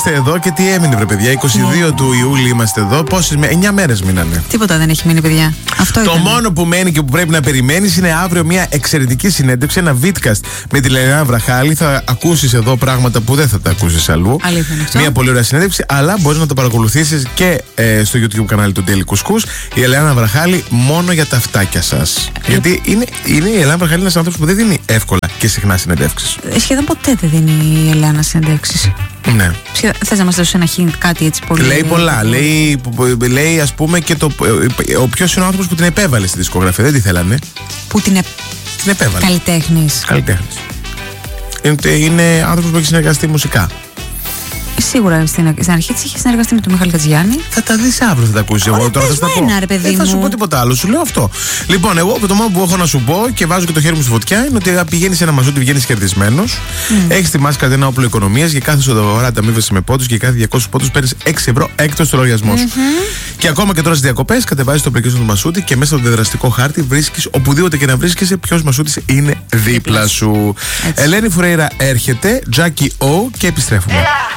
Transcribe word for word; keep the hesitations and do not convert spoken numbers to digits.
Είμαστε εδώ και τι έμεινε, βρε παιδιά. είκοσι δύο yeah. του Ιούλη είμαστε εδώ. Πόσες, εννιά μέρες μείνανε. Τίποτα δεν έχει μείνει, παιδιά. Αυτό το ήταν. μόνο που μένει και που πρέπει να περιμένεις είναι αύριο μια εξαιρετική συνέντευξη, ένα βίτκαστ με τη Ελένα Βραχάλη. Θα ακούσεις εδώ πράγματα που δεν θα τα ακούσεις αλλού. Αλήθεια είναι αυτό. Μια πολύ ωραία συνέντευξη, αλλά μπορείς να το παρακολουθήσεις και ε, στο YouTube κανάλι του Daily Couscous. Η Ελένα Βραχάλη μόνο για τα αυτάκια σας. Ε, Γιατί είναι, είναι η Ελένα Βραχάλη ένας άνθρωπος που δεν δίνει εύκολα και συχνά συνεντεύξεις. Σχεδόν ποτέ δεν δίνει η Ελένα συνεντεύξεις. Ναι. Θες να μας δώσεις ένα hint, κάτι έτσι πολύ. Λέει πολλά. Λέει, λέει ας πούμε και το. Ο ποιος είναι ο άνθρωπος που την επέβαλε στη δισκογραφία. Δεν τη θέλανε. Που την, ε... την επέβαλε. Καλλιτέχνης. Καλλιτέχνης. Είναι, είναι άνθρωπος που έχει συνεργαστεί μουσικά. Σίγουρα στην, στην αρχή της είχε συνεργαστεί με τον Μιχάλη Κατζιάννη. Θα τα δεις αύριο, θα τα ακούσεις. Εγώ τώρα θα τα πω. Ένα, ρε, παιδί Δεν θα σου μου. πω τίποτα άλλο, σου λέω αυτό. Λοιπόν, εγώ το μόνο που έχω να σου πω και βάζω και το χέρι μου στη φωτιά είναι ότι πηγαίνεις σε ένα μαζούτι, βγαίνεις κερδισμένος. Mm. Έχεις τη μάσκα ένα όπλο οικονομίας. Για κάθε σοδοβαρά τα αμείβεσαι με πόντους και για κάθε διακόσιους πόντους παίρνεις έξι ευρώ έκτος στο λογαριασμό σου. Mm-hmm. Και ακόμα και τώρα στις διακοπές κατεβάζεις το application του μασούτι και μέσα στο διαδραστικό χάρτη βρίσκεις οπουδήποτε και να βρίσκεσαι ποιος μασούτης είναι δίπλα σου. Ελένη Φουρέιρα έρχεται, Τζάκι Ο και επιστρέφουμε.